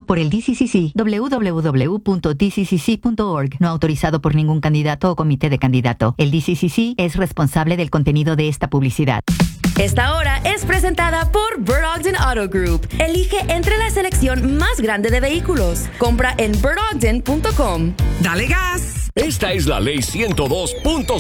por el DCCC. www.dccc.org. No autorizado por ningún candidato o comité de candidato. El DCCC es responsable del contenido de esta publicidad. Esta hora es presentada por Bird Ogden Auto Group. Elige entre la selección más grande de vehículos. Compra en birdogden.com. ¡Dale gas! Esta es la Ley 102.5.